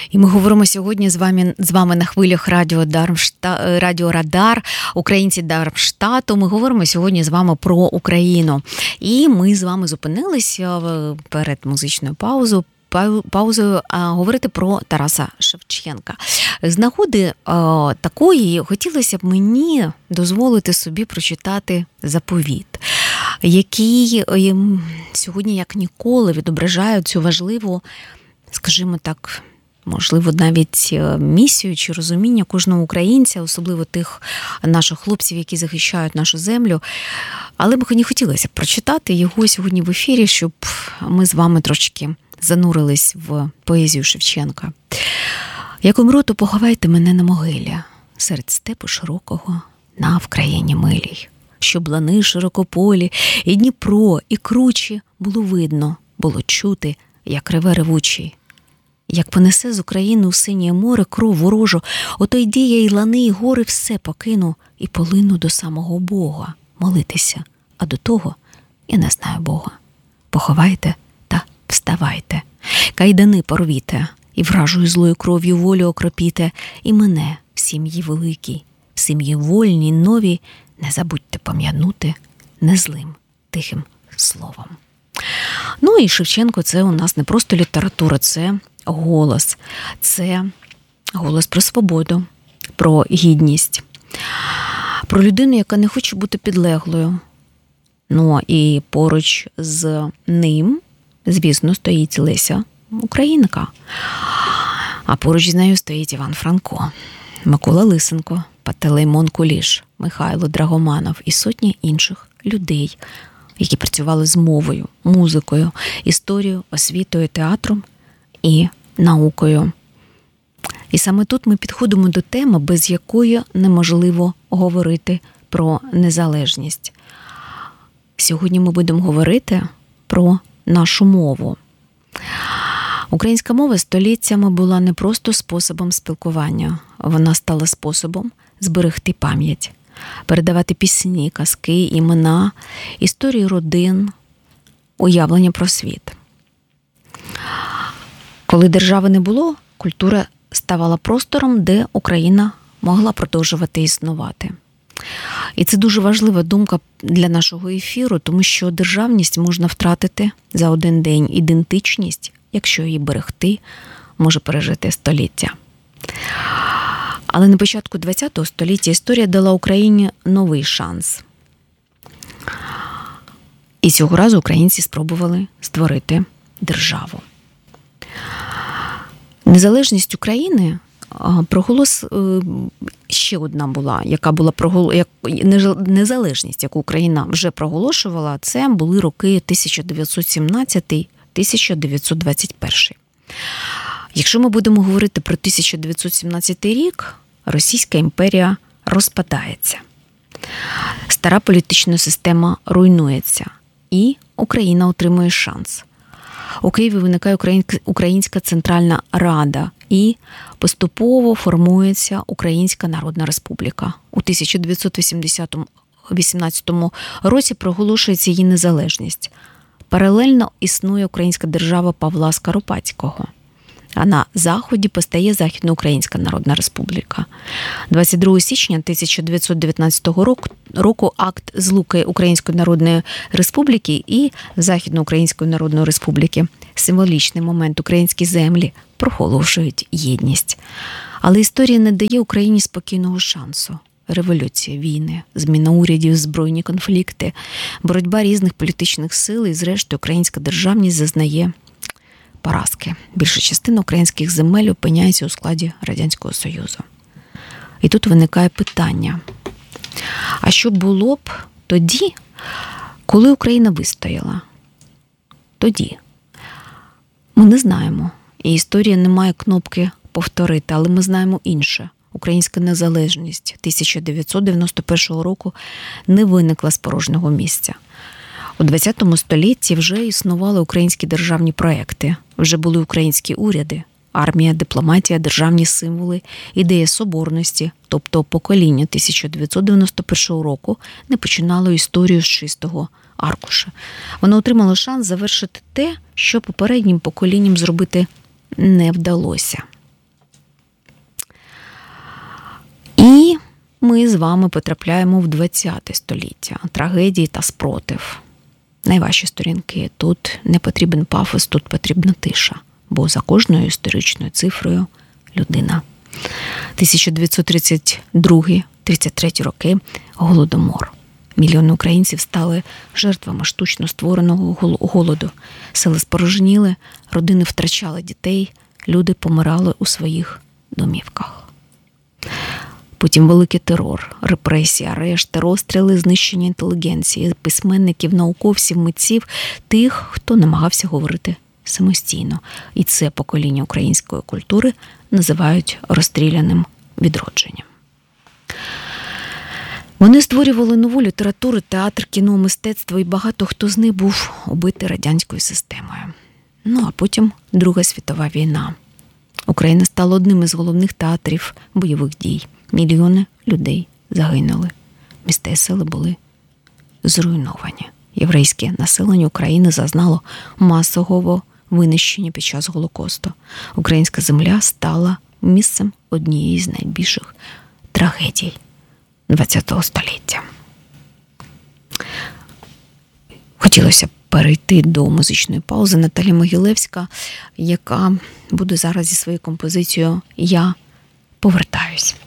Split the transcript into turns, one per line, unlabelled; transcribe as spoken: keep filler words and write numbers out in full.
І ми говоримо сьогодні з вами, з вами на хвилях радіо, Дармшта, радіо Радар, українці Дармштату. Ми говоримо сьогодні з вами про Україну. І ми з вами зупинилися перед музичною паузою, паузою а, говорити про Тараса Шевченка. З нагоди а, такої хотілося б мені дозволити собі прочитати заповіт, який сьогодні як ніколи відображає цю важливу, скажімо так, можливо, навіть місію чи розуміння кожного українця, особливо тих наших хлопців, які захищають нашу землю. Але б не хотілося прочитати його сьогодні в ефірі, щоб ми з вами трошки занурились в поезію Шевченка. «Як умру, то поховайте мене на могилі, серед степу широкого, на Вкраїні милій, щоб лани широкополі, і Дніпро, і кручі було видно, було чути, як реве ревучий. Як понесе з України у синє море кров ворожу, ото йди я й лани, і гори все покину, і полину до самого Бога молитися, а до того я не знаю Бога. Поховайте та вставайте, кайдани порвіте, і вражою злою кров'ю волю окропіте, і мене в сім'ї великій, в сім'ї вольній, новій, не забудьте пом'янути незлим, тихим словом». Ну і Шевченко – це у нас не просто література, це голос. Це голос про свободу, про гідність, про людину, яка не хоче бути підлеглою. Ну і поруч з ним, звісно, стоїть Леся Українка. А поруч з нею стоїть Іван Франко, Микола Лисенко, Пантелеймон Куліш, Михайло Драгоманов і сотні інших людей, які працювали з мовою, музикою, історією, освітою, театром і наукою. І саме тут ми підходимо до теми, без якої неможливо говорити про незалежність. Сьогодні ми будемо говорити про нашу мову. Українська мова століттями була не просто способом спілкування, вона стала способом зберегти пам'ять, передавати пісні, казки, імена, історії родин, уявлення про світ. Коли держави не було, культура ставала простором, де Україна могла продовжувати існувати. І це дуже важлива думка для нашого ефіру, тому що державність можна втратити за один день, ідентичність, якщо її берегти, може пережити століття. Але на початку ХХ століття історія дала Україні новий шанс. І цього разу українці спробували створити державу. Незалежність України проголос ще одна була, яка була прогол... незалежність, яку Україна вже проголошувала, це були роки тисяча дев'ятсот сімнадцятий - тисяча дев'ятсот двадцять перший. Якщо ми будемо говорити про тисяча дев'ятсот сімнадцятий рік, Російська імперія розпадається. Стара політична система руйнується, і Україна отримує шанс. У Києві виникає Українська Центральна Рада, і поступово формується Українська Народна Республіка. У тисяча дев'ятсот вісімнадцятому році проголошується її незалежність. Паралельно існує Українська держава Павла Скоропадського. А на Заході постає Західноукраїнська Народна Республіка. двадцять другого січня тисяча дев'ятсот дев'ятнадцятого року акт злуки Української Народної Республіки і Західноукраїнської Народної Республіки. Символічний момент. Українські землі проголошують єдність. Але історія не дає Україні спокійного шансу. Революція, війни, зміна урядів, збройні конфлікти, боротьба різних політичних сил і, зрештою, українська державність зазнає поразки. Більша частина українських земель опиняється у складі Радянського Союзу. І тут виникає питання. А що було б тоді, коли Україна вистояла? Тоді. Ми не знаємо. І історія не має кнопки повторити, але ми знаємо інше. Українська незалежність тисяча дев'ятсот дев'яносто першого року не виникла з порожнього місця. У ХХ столітті вже існували українські державні проекти, вже були українські уряди, армія, дипломатія, державні символи, ідея соборності, тобто покоління тисяча дев'ятсот дев'яносто першого року не починало історію з чистого аркуша. Воно отримало шанс завершити те, що попереднім поколінням зробити не вдалося. І ми з вами потрапляємо в ХХ століття. Трагедії та спротив. Найважчі сторінки. Тут не потрібен пафос, тут потрібна тиша. Бо за кожною історичною цифрою людина. тисяча дев'ятсот тридцять другий - тридцять третій роки – Голодомор. Мільйони українців стали жертвами штучно створеного голоду. Сели спорожніли, родини втрачали дітей, люди помирали у своїх домівках. Потім великий терор, репресії, арешти, розстріли, знищення інтелігенції, письменників, науковців, митців, тих, хто намагався говорити самостійно. І це покоління української культури називають розстріляним відродженням. Вони створювали нову літературу, театр, кіно, мистецтво, і багато хто з них був убитий радянською системою. Ну, а потім Друга світова війна. Україна стала одним із головних театрів бойових дій. Мільйони людей загинули. Міста і села були зруйновані. Єврейське населення України зазнало масового винищення під час Голокосту. Українська земля стала місцем однієї з найбільших трагедій ХХ століття. Хотілося б перейти до музичної паузи. Наталя Могилевська, яка буде зараз зі своєю композицією «Я повертаюсь».